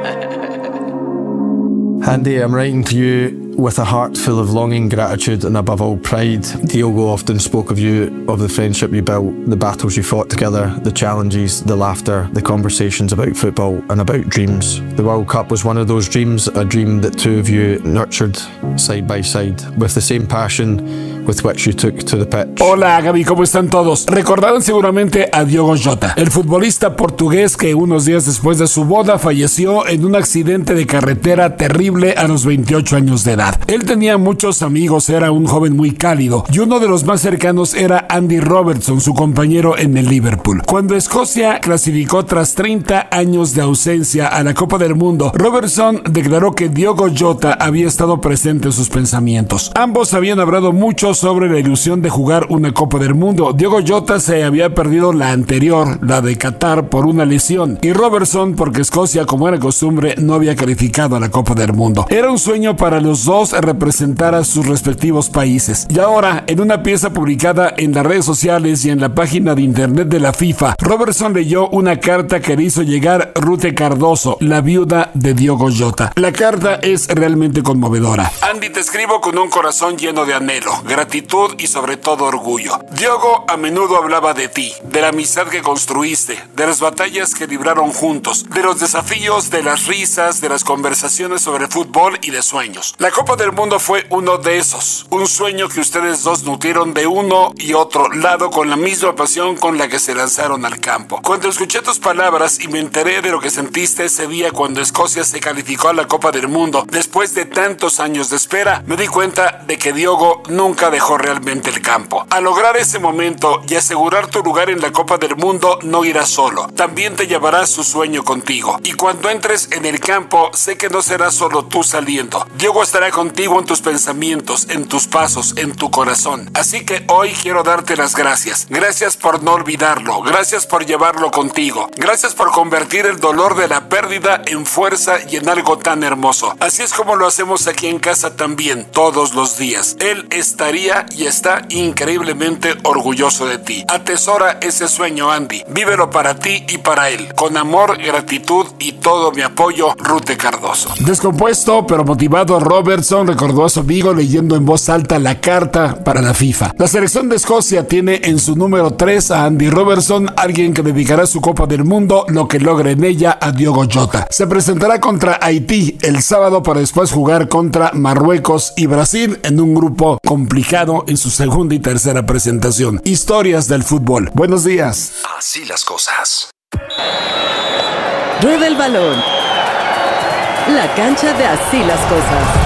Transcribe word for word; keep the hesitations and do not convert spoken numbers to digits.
Andy, I'm writing to you with a heart full of longing, gratitude and above all pride. Diogo often spoke of you, of the friendship you built, the battles you fought together, the challenges, the laughter, the conversations about football and about dreams. The World Cup was one of those dreams, a dream that two of you nurtured side by side with the same passion with which you took to the pitch. Hola Gaby, ¿cómo están todos? Recordaron seguramente a Diogo Jota, el futbolista portugués que unos días después de su boda falleció en un accidente de carretera terrible a los veintiocho años de edad. Él tenía muchos amigos, era un joven muy cálido y uno de los más cercanos era Andy Robertson, su compañero en el Liverpool. Cuando Escocia clasificó tras treinta años de ausencia a la Copa del Mundo, Robertson declaró que Diogo Jota había estado presente en sus pensamientos. Ambos habían hablado mucho sobre la ilusión de jugar una Copa del Mundo. Diogo Jota se había perdido la anterior, la de Qatar, por una lesión, y Robertson porque Escocia, como era costumbre, no había calificado a la Copa del Mundo. Era un sueño para los dos representar a sus respectivos países. Y ahora, en una pieza publicada en las redes sociales y en la página de internet de la FIFA, Robertson leyó una carta que le hizo llegar Rute Cardoso, la viuda de Diogo Jota. La carta es realmente conmovedora. Andy, te escribo con un corazón lleno de anhelo, gratitud y sobre todo orgullo. Diogo a menudo hablaba de ti, de la amistad que construiste, de las batallas que libraron juntos, de los desafíos, de las risas, de las conversaciones sobre fútbol y de sueños. La Copa del Mundo fue uno de esos, un sueño que ustedes dos nutrieron de uno y otro lado con la misma pasión con la que se lanzaron al campo. Cuando escuché tus palabras y me enteré de lo que sentiste ese día cuando Escocia se calificó a la Copa del Mundo, después de tantos años de espera, me di cuenta de que Diogo nunca dejó realmente el campo. Al lograr ese momento y asegurar tu lugar en la Copa del Mundo, no irás solo, también te llevarás su sueño contigo. Y cuando entres en el campo, sé que no serás solo tú saliendo. Diogo estará contigo en tus pensamientos, en tus pasos, en tu corazón. Así que hoy quiero darte las gracias. Gracias por no olvidarlo. Gracias por llevarlo contigo. Gracias por convertir el dolor de la pérdida en fuerza y en algo tan hermoso. Así es como lo hacemos aquí en casa también, todos los días. Él estaría y está increíblemente orgulloso de ti. Atesora ese sueño, Andy. Vívelo para ti y para él. Con amor, gratitud y todo mi apoyo, Rute Cardoso. Descompuesto pero motivado, Robertson recordó a su amigo leyendo en voz alta la carta para la FIFA. La selección de Escocia tiene en su número tres a Andy Robertson, alguien que dedicará su Copa del Mundo, lo que logre en ella, a Diogo Jota. Se presentará contra Haití el sábado para después jugar contra Marruecos y Brasil en un grupo complicado en su segunda y tercera presentación. Historias del fútbol. Buenos días. Así las cosas. Rueda el balón. La cancha de Así las cosas.